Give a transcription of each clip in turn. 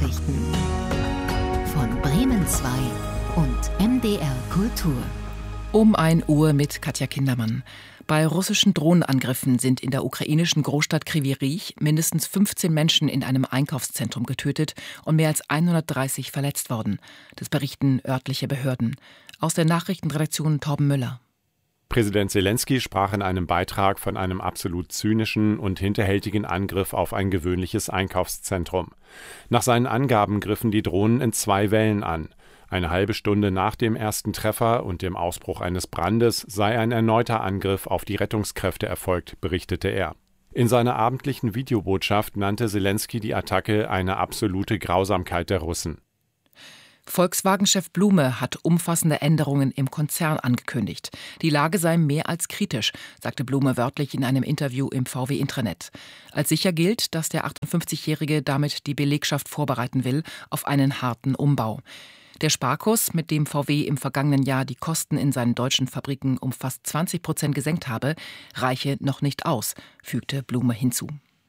Nachrichten. Von Bremen 2 und MDR Kultur. Um 1 Uhr mit Katja Kindermann. Bei russischen Drohnenangriffen sind in der ukrainischen Großstadt Kryvyi Rih mindestens 15 Menschen in einem Einkaufszentrum getötet und mehr als 130 verletzt worden. Das berichten örtliche Behörden. Aus der Nachrichtenredaktion Torben Müller. Präsident Selenskyj sprach in einem Beitrag von einem absolut zynischen und hinterhältigen Angriff auf ein gewöhnliches Einkaufszentrum. Nach seinen Angaben griffen die Drohnen in 2 Wellen an. Eine halbe Stunde nach dem ersten Treffer und dem Ausbruch eines Brandes sei ein erneuter Angriff auf die Rettungskräfte erfolgt, berichtete er. In seiner abendlichen Videobotschaft nannte Selenskyj die Attacke eine absolute Grausamkeit der Russen. Volkswagen-Chef Blume hat umfassende Änderungen im Konzern angekündigt. Die Lage sei mehr als kritisch, sagte Blume wörtlich in einem Interview im VW Intranet. Als sicher gilt, dass der 58-Jährige damit die Belegschaft vorbereiten will auf einen harten Umbau. Der Sparkurs, mit dem VW im vergangenen Jahr die Kosten in seinen deutschen Fabriken um fast 20% gesenkt habe, reiche noch nicht aus, fügte Blume hinzu.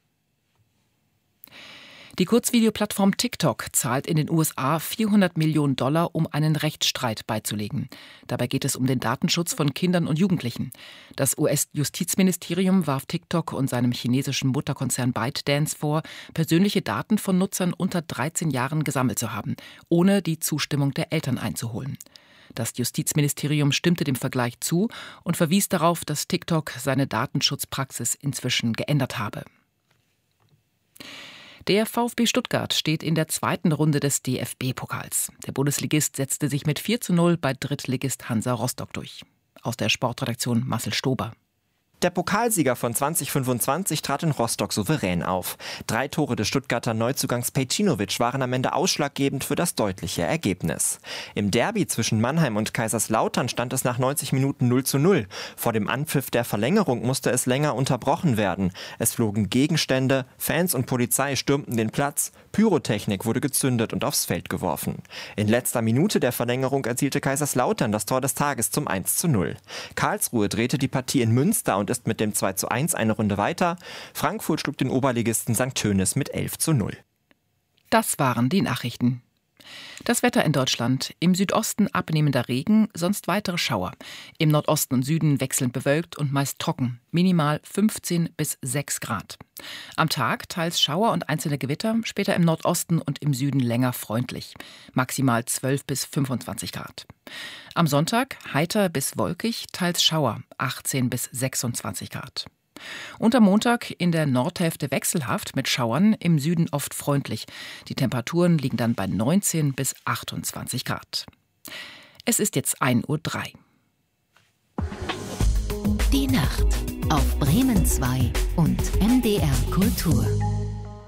Die Kurzvideoplattform TikTok zahlt in den USA $400 Millionen, um einen Rechtsstreit beizulegen. Dabei geht es um den Datenschutz von Kindern und Jugendlichen. Das US-Justizministerium warf TikTok und seinem chinesischen Mutterkonzern ByteDance vor, persönliche Daten von Nutzern unter 13 Jahren gesammelt zu haben, ohne die Zustimmung der Eltern einzuholen. Das Justizministerium stimmte dem Vergleich zu und verwies darauf, dass TikTok seine Datenschutzpraxis inzwischen geändert habe. Der VfB Stuttgart steht in der 2. Runde des DFB-Pokals. Der Bundesligist setzte sich mit 4:0 bei Drittligist Hansa Rostock durch. Aus der Sportredaktion Marcel Stober. Der Pokalsieger von 2025 trat in Rostock souverän auf. 3 Tore des Stuttgarter Neuzugangs Pejcinovic waren am Ende ausschlaggebend für das deutliche Ergebnis. Im Derby zwischen Mannheim und Kaiserslautern stand es nach 90 Minuten 0:0. Vor dem Anpfiff der Verlängerung musste es länger unterbrochen werden. Es flogen Gegenstände, Fans und Polizei stürmten den Platz, Pyrotechnik wurde gezündet und aufs Feld geworfen. In letzter Minute der Verlängerung erzielte Kaiserslautern das Tor des Tages zum 1:0. Karlsruhe drehte die Partie in Münster und ist mit dem 2:1 eine Runde weiter. Frankfurt schlug den Oberligisten St. Tönis mit 11:0. Das waren die Nachrichten. Das Wetter in Deutschland. Im Südosten abnehmender Regen, sonst weitere Schauer. Im Nordosten und Süden wechselnd bewölkt und meist trocken. Minimal 15 bis 6 Grad. Am Tag teils Schauer und einzelne Gewitter, später im Nordosten und im Süden länger freundlich. Maximal 12 bis 25 Grad. Am Sonntag heiter bis wolkig, teils Schauer, 18 bis 26 Grad. Und am Montag in der Nordhälfte wechselhaft mit Schauern, im Süden oft freundlich. Die Temperaturen liegen dann bei 19 bis 28 Grad. Es ist jetzt 1:03 Uhr. Die Nacht auf Bremen 2 und MDR Kultur.